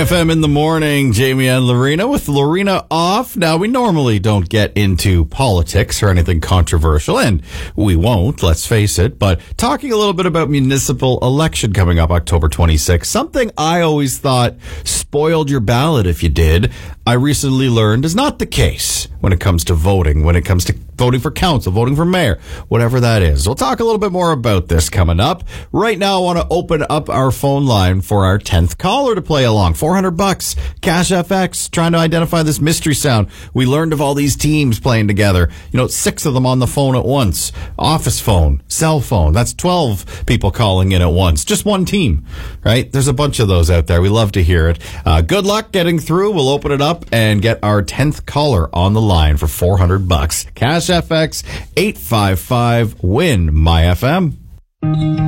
FM in the morning, Jamie and Lorena with Lorena off. Now, we normally don't get into politics or anything controversial, and we won't, let's face it, but talking a little bit about municipal election coming up October 26th, something I always thought spoiled your ballot if you did, I recently learned is not the case when it comes to voting, when it comes to voting for council, voting for mayor, whatever that is. We'll talk a little bit more about this coming up. Right now, I want to open up our phone line for our 10th caller to play along. $400, Cash FX, trying to identify this mystery sound. We learned of all these teams playing together. 6 of them on the phone at once. Office phone, cell phone. That's 12 people calling in at once. Just one team, right? There's a bunch of those out there. We love to hear it. Good luck getting through. We'll open it up and get our 10th caller on the line for $400. Cash FX 855 WIN MY FM.